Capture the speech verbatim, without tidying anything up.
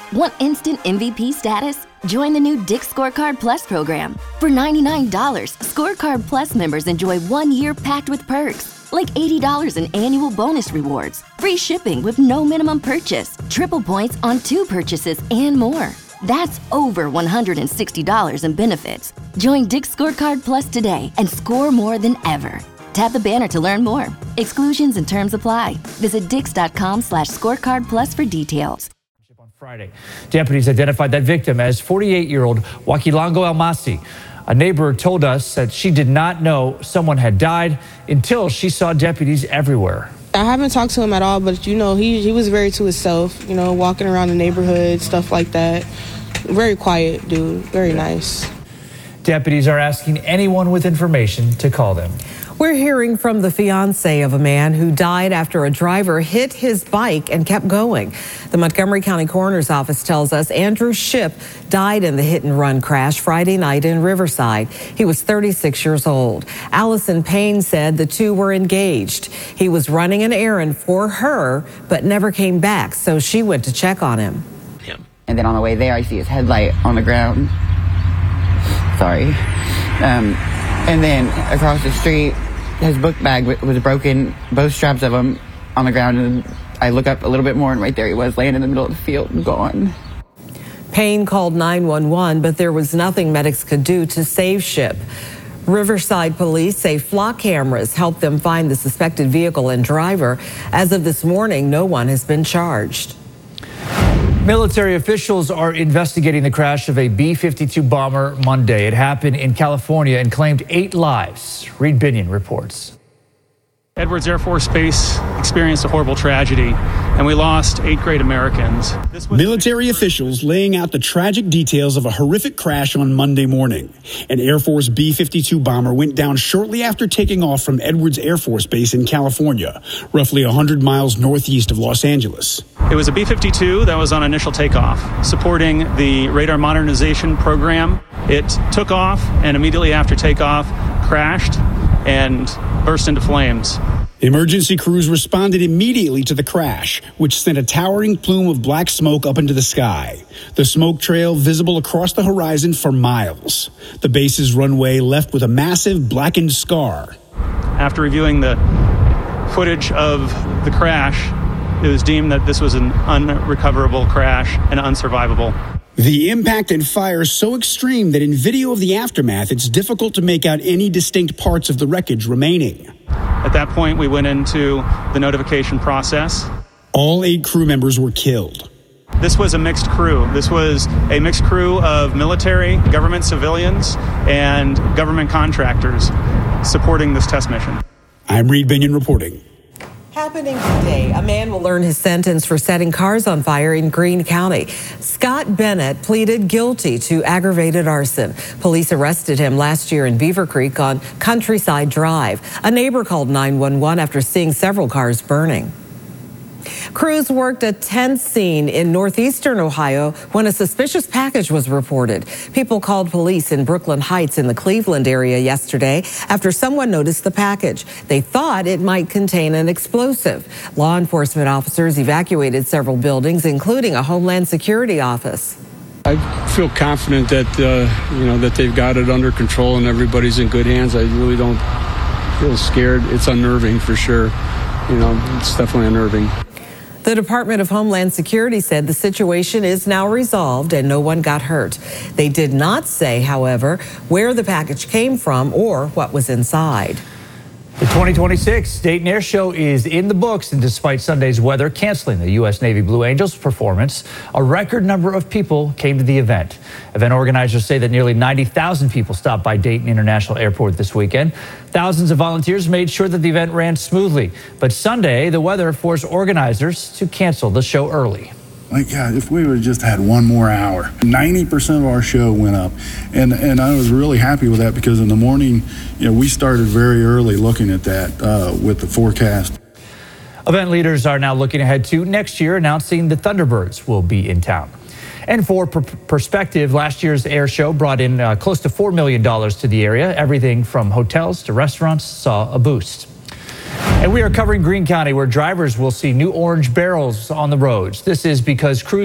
Want instant M V P status? Join the new Dick's Scorecard Plus program. For ninety-nine dollars, Scorecard Plus members enjoy one year packed with perks, like eighty dollars in annual bonus rewards, free shipping with no minimum purchase, triple points on two purchases, and more. That's over one hundred sixty dollars in benefits. Join Dick's Scorecard Plus today and score more than ever. Tap the banner to learn more. Exclusions and terms apply. Visit dix.com slash scorecard plus for details. On Friday, deputies identified that victim as forty-eight-year-old Wakilango Almasi. A neighbor told us that she did not know someone had died until she saw deputies everywhere. I haven't talked to him at all, but, you know, he, he was very to himself, you know, walking around the neighborhood, stuff like that. Very quiet dude, very nice. Deputies are asking anyone with information to call them. We're hearing from the fiance of a man who died after a driver hit his bike and kept going. The Montgomery County Coroner's Office tells us Andrew Shipp died in the hit-and-run crash Friday night in Riverside. He was thirty-six years old. Allison Payne said the two were engaged. He was running an errand for her, but never came back, so she went to check on him. And then on the way there, I see his headlight on the ground. Sorry. Um, and then across the street, his book bag was broken, both straps of them on the ground, and I look up a little bit more, and right there he was, laying in the middle of the field and gone. Payne called nine one one, but there was nothing medics could do to save Shipp. Riverside police say flock cameras helped them find the suspected vehicle and driver. As of this morning, no one has been charged. Military officials are investigating the crash of a B fifty-two bomber Monday. It happened in California and claimed eight lives. Reed Binion reports. Edwards Air Force Base experienced a horrible tragedy, and we lost eight great Americans. Military officials laying out the tragic details of a horrific crash on Monday morning. An Air Force B fifty-two bomber went down shortly after taking off from Edwards Air Force Base in California, roughly one hundred miles northeast of Los Angeles. It was a B fifty-two that was on initial takeoff, supporting the radar modernization program. It took off, and immediately after takeoff, crashed and burst into flames. Emergency crews responded immediately to the crash, which sent a towering plume of black smoke up into the sky. The smoke trail visible across the horizon for miles. The base's runway left with a massive blackened scar. After reviewing the footage of the crash, it was deemed that this was an unrecoverable crash and unsurvivable. The impact and fire so extreme that in video of the aftermath, it's difficult to make out any distinct parts of the wreckage remaining. At that point, we went into the notification process. All eight crew members were killed. This was a mixed crew. This was a mixed crew of military, government civilians, and government contractors supporting this test mission. I'm Reed Binion reporting. Happening today, a man will learn his sentence for setting cars on fire in Greene County. Scott Bennett pleaded guilty to aggravated arson. Police arrested him last year in Beaver Creek on Countryside Drive. A neighbor called nine one one after seeing several cars burning. Crews worked a tense scene in northeastern Ohio when a suspicious package was reported. People called police in Brooklyn Heights in the Cleveland area yesterday after someone noticed the package. They thought it might contain an explosive. Law enforcement officers evacuated several buildings, including a Homeland Security office. I feel confident that uh, you know that they've got it under control and everybody's in good hands. I really don't feel scared. It's unnerving for sure. You know, it's definitely unnerving. The Department of Homeland Security said the situation is now resolved and no one got hurt. They did not say, however, where the package came from or what was inside. The twenty twenty-six Dayton Air Show is in the books, and despite Sunday's weather canceling the U S Navy Blue Angels performance, a record number of people came to the event. Event organizers say that nearly ninety thousand people stopped by Dayton International Airport this weekend. Thousands of volunteers made sure that the event ran smoothly. But Sunday, the weather forced organizers to cancel the show early. My God, if we would have just had one more hour. ninety percent of our show went up. And and I was really happy with that because in the morning, you know, we started very early looking at that uh, with the forecast. Event leaders are now looking ahead to next year, announcing the Thunderbirds will be in town. And for per- perspective, last year's air show brought in uh, close to four million dollars to the area. Everything from hotels to restaurants saw a boost. And we are covering Greene County, where drivers will see new orange barrels on the roads. This is because crews